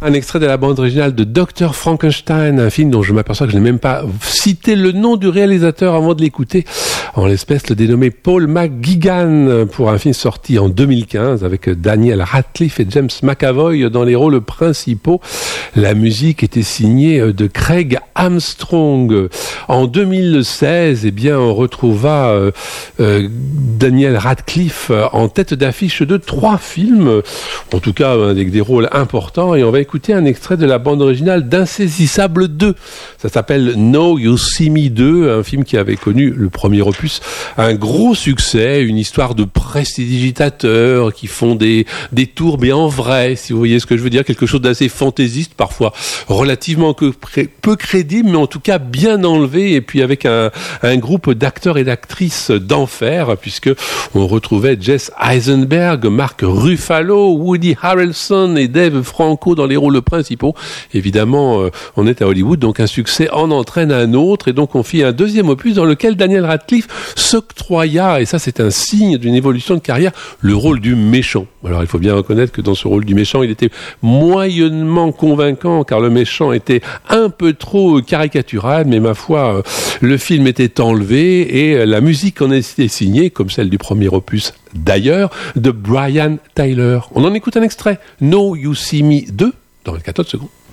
Un extrait de la bande originale de Dr. Frankenstein, un film dont je m'aperçois que je n'ai même pas cité le nom du réalisateur avant de l'écouter. En l'espèce, le dénommé Paul McGuigan, pour un film sorti en 2015 avec Daniel Radcliffe et James McAvoy dans les rôles principaux. La musique était signée de Craig Armstrong. En 2016, on retrouva Daniel Radcliffe en tête d'affiche de 3 films, en tout cas avec des rôles importants, et on va écouter un extrait de la bande originale d'Insaisissable 2. Ça s'appelle Now You See Me 2, un film qui avait connu le premier opus, un gros succès, une histoire de prestidigitateurs qui font des tours, mais en vrai, si vous voyez ce que je veux dire, quelque chose d'assez fantaisiste, parfois relativement peu crédible, mais en tout cas bien enlevé, et puis avec un groupe d'acteurs et d'actrices d'enfer, puisque on retrouvait Jesse Eisenberg, Mark Ruffalo, Woody Harrelson et Dave Franco dans les rôles principaux. Évidemment, on est à Hollywood, donc un succès en entraîne un autre, et donc on fit un deuxième opus dans lequel Daniel Radcliffe s'octroya, et ça c'est un signe d'une évolution de carrière, le rôle du méchant. Alors il faut bien reconnaître que dans ce rôle du méchant, il était moyennement convaincant, car le méchant était un peu trop caricatural, mais ma foi, le film était enlevé, et la musique en était signée, comme celle du premier opus d'ailleurs, de Brian Tyler. On en écoute un extrait, Now You See Me 2, dans 14 secondes.